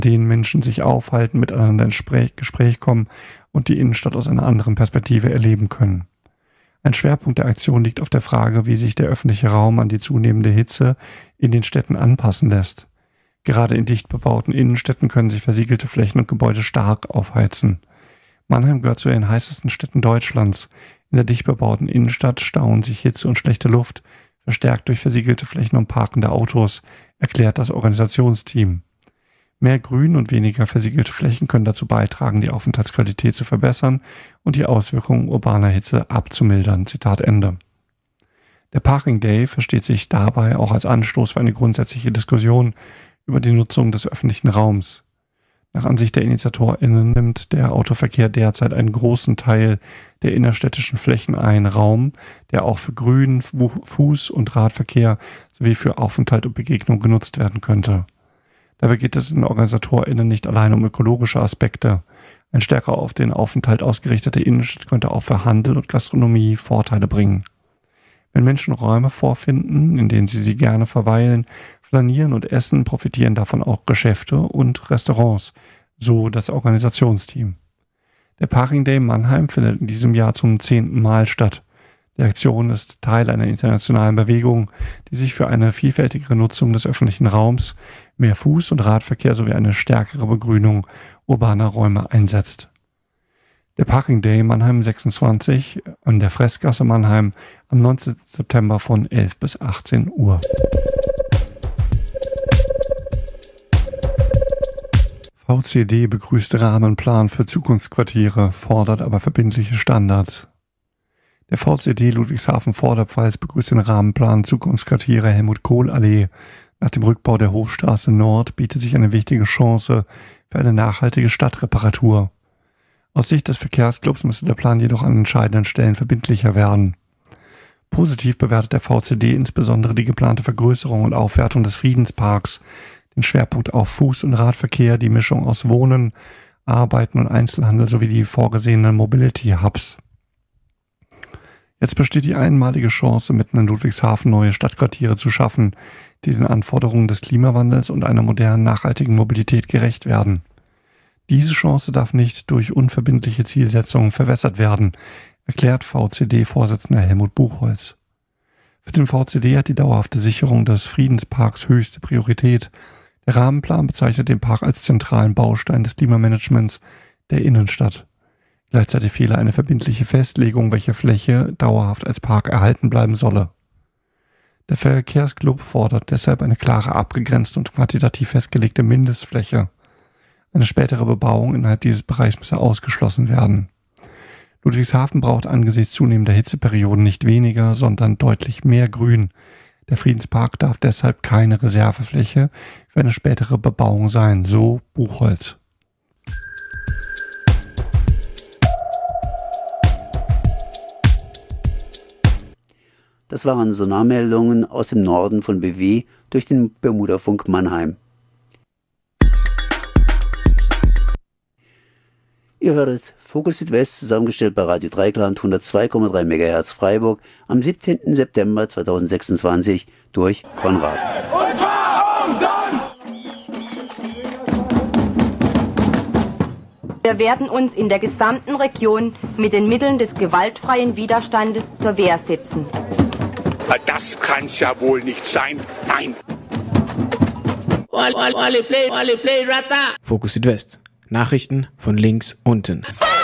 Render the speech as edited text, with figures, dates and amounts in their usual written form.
denen Menschen sich aufhalten, miteinander ins Gespräch kommen und die Innenstadt aus einer anderen Perspektive erleben können. Ein Schwerpunkt der Aktion liegt auf der Frage, wie sich der öffentliche Raum an die zunehmende Hitze in den Städten anpassen lässt. Gerade in dicht bebauten Innenstädten können sich versiegelte Flächen und Gebäude stark aufheizen. Mannheim gehört zu den heißesten Städten Deutschlands. In der dicht bebauten Innenstadt stauen sich Hitze und schlechte Luft, verstärkt durch versiegelte Flächen und parkende Autos, erklärt das Organisationsteam. Mehr Grün und weniger versiegelte Flächen können dazu beitragen, die Aufenthaltsqualität zu verbessern und die Auswirkungen urbaner Hitze abzumildern. Zitat Ende. Der Parking Day versteht sich dabei auch als Anstoß für eine grundsätzliche Diskussion über die Nutzung des öffentlichen Raums. Nach Ansicht der InitiatorInnen nimmt der Autoverkehr derzeit einen großen Teil der innerstädtischen Flächen ein, Raum, der auch für Grün-, Fuß- und Radverkehr sowie für Aufenthalt und Begegnung genutzt werden könnte. Dabei geht es den OrganisatorInnen nicht allein um ökologische Aspekte. Ein stärker auf den Aufenthalt ausgerichtete Innenstadt könnte auch für Handel und Gastronomie Vorteile bringen. Wenn Menschen Räume vorfinden, in denen sie gerne verweilen, flanieren und essen, profitieren davon auch Geschäfte und Restaurants, so das Organisationsteam. Der Parking Day Mannheim findet in diesem Jahr zum 10. Mal statt. Die Aktion ist Teil einer internationalen Bewegung, die sich für eine vielfältigere Nutzung des öffentlichen Raums, mehr Fuß- und Radverkehr sowie eine stärkere Begrünung urbaner Räume einsetzt. Der Parking Day Mannheim 26 an der Fressgasse Mannheim am 19. September von 11 bis 18 Uhr. VCD begrüßt Rahmenplan für Zukunftsquartiere, fordert aber verbindliche Standards. Der VCD Ludwigshafen-Vorderpfalz begrüßt den Rahmenplan Zukunftsquartiere Helmut-Kohl-Allee. Nach dem Rückbau der Hochstraße Nord bietet sich eine wichtige Chance für eine nachhaltige Stadtreparatur. Aus Sicht des Verkehrsclubs müsste der Plan jedoch an entscheidenden Stellen verbindlicher werden. Positiv bewertet der VCD insbesondere die geplante Vergrößerung und Aufwertung des Friedensparks, den Schwerpunkt auf Fuß- und Radverkehr, die Mischung aus Wohnen, Arbeiten und Einzelhandel sowie die vorgesehenen Mobility-Hubs. Jetzt besteht die einmalige Chance, mitten in Ludwigshafen neue Stadtquartiere zu schaffen, die den Anforderungen des Klimawandels und einer modernen, nachhaltigen Mobilität gerecht werden. Diese Chance darf nicht durch unverbindliche Zielsetzungen verwässert werden, erklärt VCD-Vorsitzender Helmut Buchholz. Für den VCD hat die dauerhafte Sicherung des Friedensparks höchste Priorität. Der Rahmenplan bezeichnet den Park als zentralen Baustein des Klimamanagements der Innenstadt. Gleichzeitig fehle eine verbindliche Festlegung, welche Fläche dauerhaft als Park erhalten bleiben solle. Der Verkehrsclub fordert deshalb eine klare, abgegrenzte und quantitativ festgelegte Mindestfläche. Eine spätere Bebauung innerhalb dieses Bereichs müsse ausgeschlossen werden. Ludwigshafen braucht angesichts zunehmender Hitzeperioden nicht weniger, sondern deutlich mehr Grün. Der Friedenspark darf deshalb keine Reservefläche für eine spätere Bebauung sein, so Buchholz. Das waren Sonarmeldungen aus dem Norden von BW durch den Bermudafunk Mannheim. Ihr hört Fokus Südwest, zusammengestellt bei Radio Dreikland 102,3 MHz Freiburg am 17. September 2026 durch Konrad. Und zwar umsonst! Wir werden uns in der gesamten Region mit den Mitteln des gewaltfreien Widerstandes zur Wehr setzen. Das kann's ja wohl nicht sein. Nein. Fokus Südwest. Nachrichten von links unten.